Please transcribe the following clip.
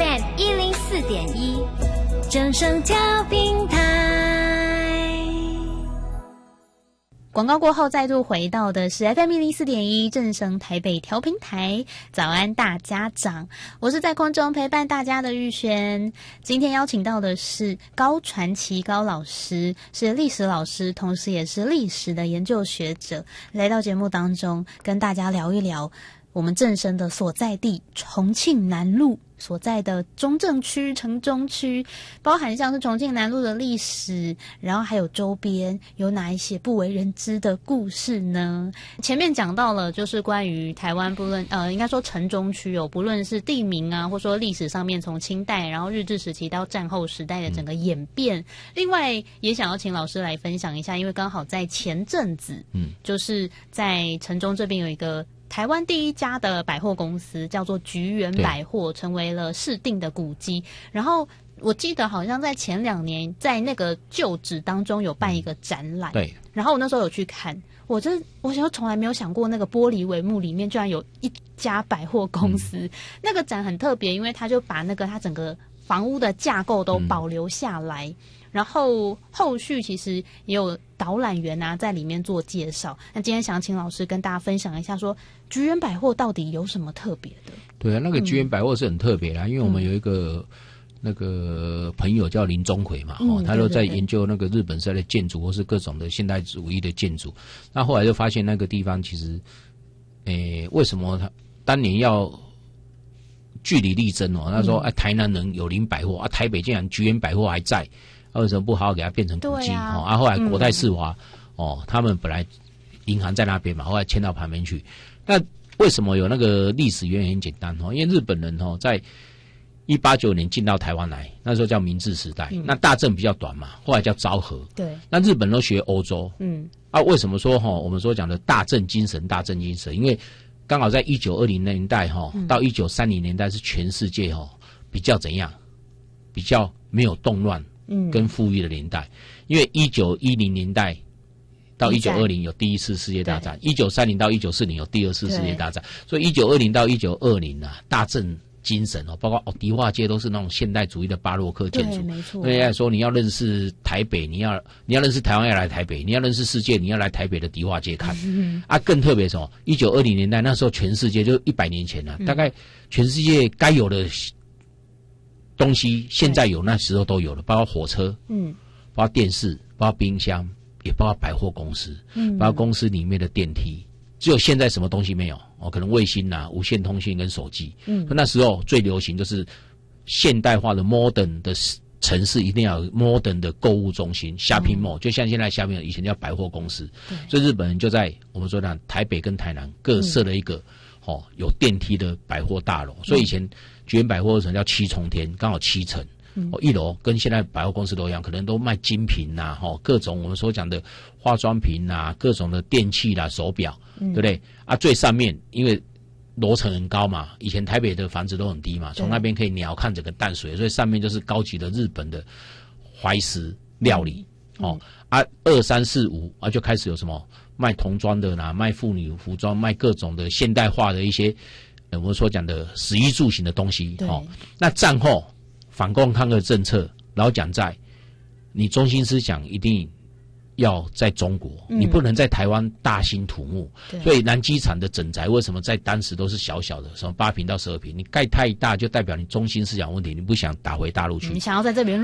FM 104.1，正声调频台。 广告过后再度回到的是 FM 104.1正声台北调频台，早安大家长，我是在空中陪伴大家的玉轩。今天邀请到的是高传奇高老师，是历史老师，同时也是历史的研究学者，来到节目当中跟大家聊一聊我们正声的所在地重庆南路所在的中正区、城中区，包含像是重庆南路的历史，然后还有周边有哪一些不为人知的故事呢？前面讲到了，就是关于台湾不论应该说城中区不论是地名啊，或说历史上面从清代，然后日治时期到战后时代的整个演变。另外也想要请老师来分享一下，因为刚好在前阵子，就是在城中这边有一个台湾第一家的百货公司叫做菊园百货，成为了市定的古迹。然后我记得好像在前2年在那个旧址当中有办一个展览，对。然后我那时候有去看，我想从来没有想过那个玻璃帷幕里面居然有一家百货公司。那个展很特别，因为他就把它整个房屋的架构都保留下来。然后后续其实也有导览员在里面做介绍。那今天想请老师跟大家分享一下，说菊园百货到底有什么特别的？ 对啊，那个菊园百货是很特别啦，因为我们有一个那个朋友叫林钟馗嘛，他都在研究那个日本式的建筑或是各种的现代主义的建筑。那后来就发现那个地方其实，为什么他当年要据理力争他说台南人有林百货台北竟然菊园百货还在。为什么不好好给它变成古迹？后来国泰世华他们本来银行在那边嘛，后来迁到旁边去。那为什么有那个历史原因？很简单因为日本人在189年进到台湾来，那时候叫明治时代，那大正比较短嘛，后来叫昭和。对，那日本都学欧洲。为什么说我们所讲的大正精神？大正精神，因为刚好在1920年代到1930年代是全世界比较怎样？比较没有动乱。跟富裕的年代，因为1910年代到1920有第一次世界大战，1930到1940有第二次世界大战，所以1920到1920大正精神包括迪化街都是那种现代主义的巴洛克建筑。没错。所以来说，你要认识台北，你要认识台湾，要来台北；你要认识世界，你要来台北的迪化街看。更特别什么？1920年代那时候，全世界就100年前大概全世界该有的东西现在有，那时候都有了，包括火车，包括电视，包括冰箱，也包括百货公司，包括公司里面的电梯。只有现在什么东西没有可能卫星无线通讯跟手机。那时候最流行就是现代化的 modern 的城市，一定要有 modern 的购物中心 shopping mall，就像现在shopping mall，以前叫百货公司。所以日本人就在我们说的台北跟台南各设了一个有电梯的百货大楼。所以以前菊园百货为什么叫7重天？刚好7层。1楼跟现在百货公司都一样，可能都卖精品各种我们所讲的化妆品各种的电器手表，对不对？最上面因为楼层很高嘛，以前台北的房子都很低嘛，从那边可以鸟瞰整个淡水，所以上面就是高级的日本的怀石料理。2、3、4、5就开始有什么卖童装的卖妇女服装，卖各种的现代化的一些我们所讲的食衣住行的东西。那战后反共抗日政策老讲在，你中心思想一定要在中国，你不能在台湾大兴土木。所以南机场的整宅为什么在当时都是小小的，什么8坪到12坪，你盖太大就代表你中心思想问题，你不想打回大陆去， 你想要在这边